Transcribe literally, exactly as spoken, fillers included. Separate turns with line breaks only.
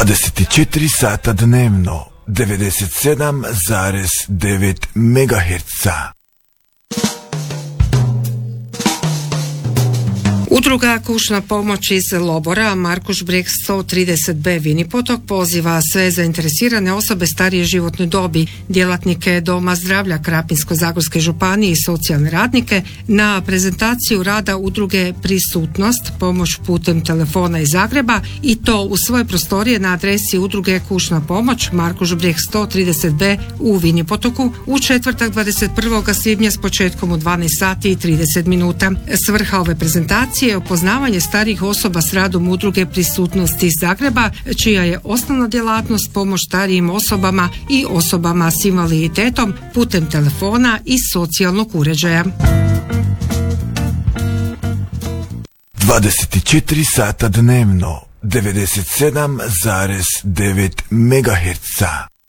dvadeset četiri sata dnevno, devedeset sedam zarez devet megaherca.
Udruga Kućna pomoć iz Lobora, Markuš Breg sto trideset be Vinipotok poziva sve zainteresirane osobe starije životne dobi, djelatnike Doma zdravlja Krapinsko-zagorske županije i socijalne radnike na prezentaciju rada udruge Prisutnost, pomoć putem telefona iz Zagreba, i to u svoje prostorije na adresi udruge Kućna pomoć Markuš Breg sto trideset be u Vinipotoku u četvrtak dvadeset prvog svibnja s početkom u dvanaest sati i trideset minuta. Svrha ove prezentacije je upoznavanje starijih osoba s radom udruge Prisutnost iz Zagreba, čija je osnovna djelatnost pomoć starijim osobama i osobama s invaliditetom putem telefona i socijalnog uređaja.
dvadeset četiri sata dnevno, devedeset sedam zarez devet megaherca.